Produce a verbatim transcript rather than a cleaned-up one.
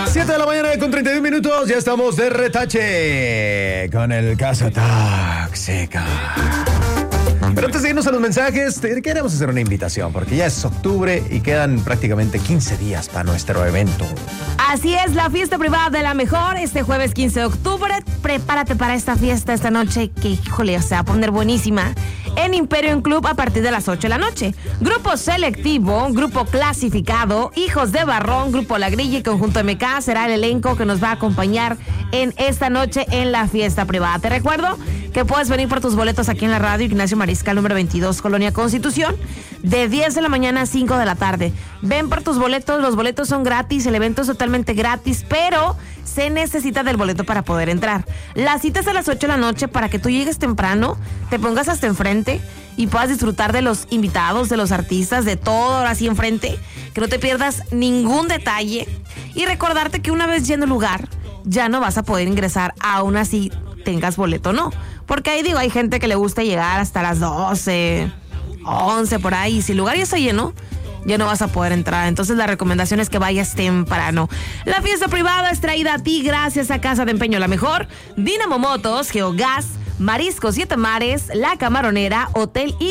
siete de la mañana con treinta y un minutos, ya estamos de retache con el caso tóxica. Pero antes de irnos a los mensajes, te queremos hacer una invitación porque ya es octubre y quedan prácticamente quince días para nuestro evento. Así es, la fiesta privada de La Mejor, este jueves quince de octubre. Prepárate para esta fiesta esta noche que, híjole, o sea, va a poner buenísima. En Imperium Club a partir de las ocho de la noche. Grupo Selectivo, Grupo Clasificado, Hijos de Barrón, Grupo La Grilla y Conjunto M K será el elenco que nos va a acompañar en esta noche en la fiesta privada. Te recuerdo que puedes venir por tus boletos aquí en la radio Ignacio Mariscal número veintidós, Colonia Constitución, de diez de la mañana a cinco de la tarde. Ven por tus boletos, los boletos son gratis, el evento es totalmente gratis, pero se necesita del boleto para poder entrar. La cita es a las ocho de la noche para que tú llegues temprano, te pongas hasta enfrente y puedas disfrutar de los invitados, de los artistas, de todo así enfrente, que no te pierdas ningún detalle y recordarte que una vez lleno el lugar, ya no vas a poder ingresar aún así tengas boleto o no. Porque ahí digo, hay gente que le gusta llegar hasta las doce, once por ahí, y si el lugar ya está lleno, ya no vas a poder entrar. Entonces la recomendación es que vayas temprano. La fiesta privada es traída a ti gracias a Casa de Empeño La Mejor, Dinamo Motos, Geogas, Mariscos Siete Mares, La Camaronera, Hotel y